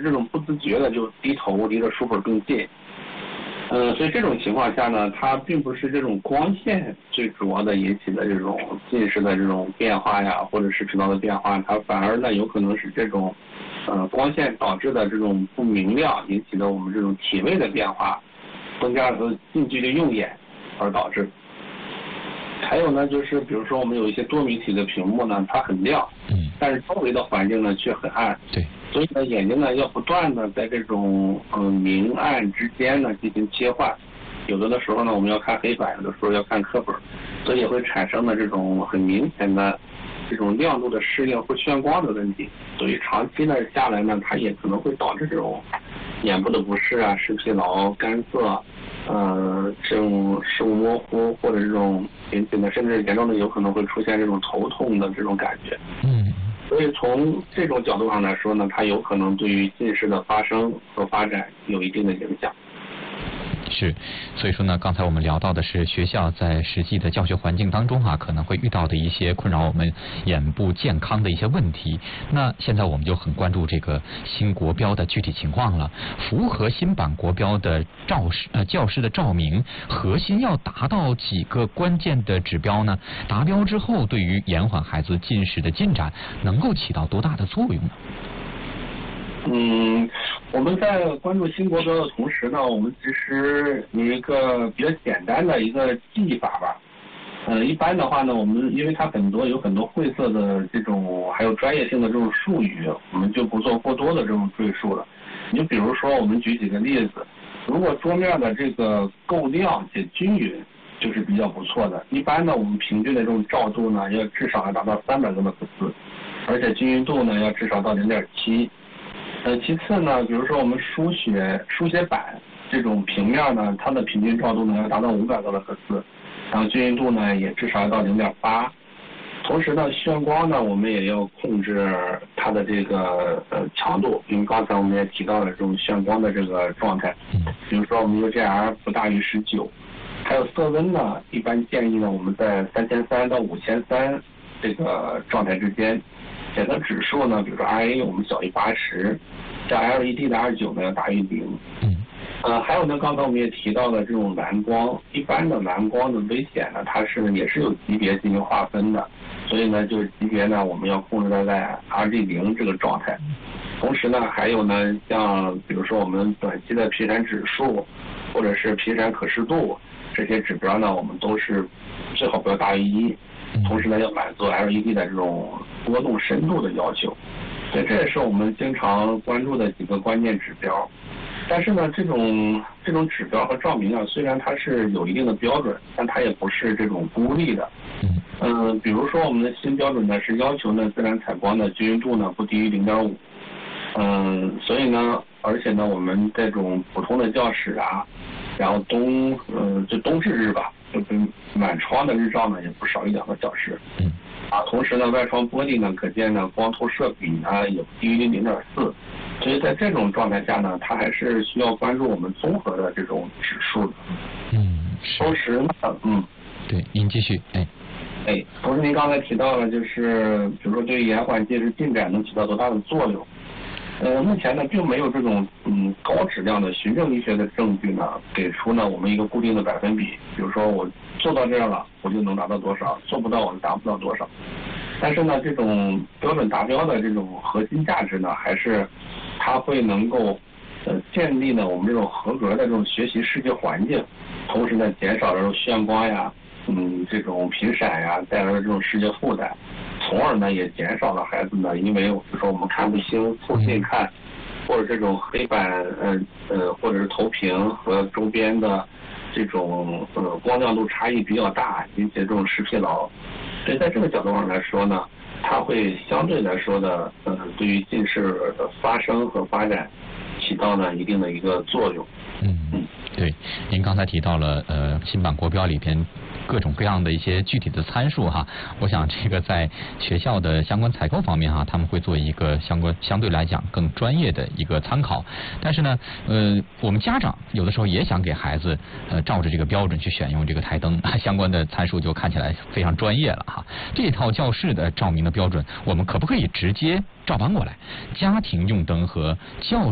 这种不自觉的就低头离着书本更近。所以这种情况下呢，它并不是这种光线最主要的引起的这种近视的这种变化呀，或者是疲劳的变化，它反而呢有可能是这种光线导致的这种不明亮引起的我们这种体位的变化，增加了近距离用眼而导致。还有呢，就是比如说我们有一些多媒体的屏幕呢，它很亮，但是周围的环境呢却很暗， 对， 所以呢眼睛呢要不断的在这种明暗之间呢进行切换，有的时候呢我们要看黑板，有的时候要看课本，所以也会产生了这种很明显的这种亮度的适应或眩光的问题，所以长期呢下来呢，它也可能会导致这种眼部的不适啊、视疲劳、干涩。这种视物模糊或者这种引起的，甚至严重的有可能会出现这种头痛的这种感觉。所以从这种角度上来说呢，它有可能对于近视的发生和发展有一定的影响。 是，所以说呢，刚才我们聊到的是学校在实际的教学环境当中啊，可能会遇到的一些困扰我们眼部健康的一些问题。那现在我们就很关注这个新国标的具体情况了。符合新版国标的教师的照明，核心要达到几个关键的指标呢？达标之后，对于延缓孩子近视的进展，能够起到多大的作用呢？ 我们在关注新国标的同时呢，我们其实有一个比较简单的一个记忆法吧。一般的话呢，我们因为它有很多晦涩的这种，还有专业性的这种术语，我们就不做过多的这种赘述了。你就比如说，我们举几个例子，如果桌面的这个够亮且均匀，就是比较不错的。一般呢，我们平均的这种照度呢，要至少要达到300多的赫兹，而且均匀度呢，要至少到0.7。其次呢，比如说我们书写板这种平面呢，它的平均照度呢要达到500多的赫兹，然后均匀度呢也至少要到0.8。同时呢，眩光呢我们也要控制它的这个强度，因为刚才我们也提到了这种眩光的这个状态，比如说我们UJR 不大于19，还有色温呢，一般建议呢我们在3300到5300这个状态之间。检测指数呢，比如说 RA 我们小于80，像 LED 的29呢要大于0。还有呢，刚才我们也提到了这种蓝光，一般的蓝光的危险呢，它也是有级别进行划分的，所以呢，就是级别呢，我们要控制在 RG0这个状态。同时呢，还有呢，像比如说我们短期的频闪指数，或者是频闪可视度这些指标呢，我们都是最好不要大于1。同时呢，要满足 LED 的这种波动深度的要求，所以这也是我们经常关注的几个关键指标。但是呢，这种指标和照明啊，虽然它是有一定的标准，但它也不是这种孤立的。比如说我们的新标准呢是要求呢自然采光的均匀度呢不低于0.5。所以呢，而且呢，我们这种普通的教室啊，然后就冬至日吧。就是满窗的日照呢，也不少于2个小时。同时呢，外窗玻璃呢，可见呢光透射比呢也不低于0.4。所以在这种状态下呢，它还是需要关注我们综合的这种指数的。同时呢， 对，您继续。 同时您刚才提到了，就是比如说对于延缓近视进展能起到多大的作用？目前呢，并没有这种高质量的循证医学的证据呢，给出呢我们一个固定的百分比，比如说我做到这样了，我就能达到多少，做不到我就达不到多少。但是呢，这种标准达标的这种核心价值呢，还是它会能够建立呢我们这种合格的这种学习视觉环境，同时呢减少这种眩光呀、这种频闪呀带来的这种视觉负担。从而呢，也减少了孩子呢，因为比如说我们看不清、凑近看，或者这种黑板或者是投屏和周边的这种光亮度差异比较大，引起这种视疲劳。所以在这个角度上来说呢，它会相对来说的对于近视的发生和发展起到呢一定的一个作用。 对，您刚才提到了新版国标里边各种各样的一些具体的参数哈，我想这个在学校的相关采购方面哈，他们会做一个相对来讲更专业的一个参考。但是呢，我们家长有的时候也想给孩子照着这个标准去选用这个台灯，相关的参数就看起来非常专业了哈。这套教室的照明的标准，我们可不可以直接照搬过来？家庭用灯和教